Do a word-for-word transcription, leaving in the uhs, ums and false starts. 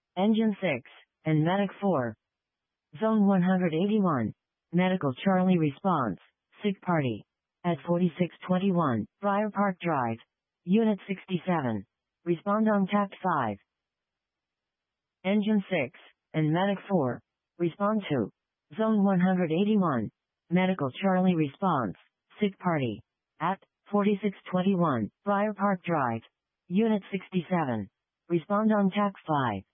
Engine six, and Medic four. Zone one hundred eighty-one. Medical Charlie response, sick party. At forty-six twenty-one, Briar Park Drive. Unit sixty-seven. Respond on tact five. Engine six, and Medic four. Respond to Zone one hundred eighty-one. Medical Charlie response, sick party. At forty-six twenty-one, Briar Park Drive. Unit sixty-seven. Respond on tact five.